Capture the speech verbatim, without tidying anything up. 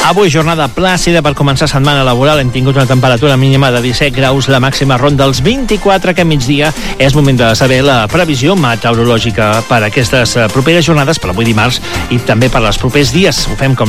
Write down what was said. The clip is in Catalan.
Avui jornada plàcida per començar setmana laboral. Hem tingut una temperatura mínima de disset graus, la màxima ronda els vint-i-quatre. Aquest migdia és moment de saber la previsió meteorològica per aquestes properes jornades, per avui dimarts i també per als propers dies. Ho fem com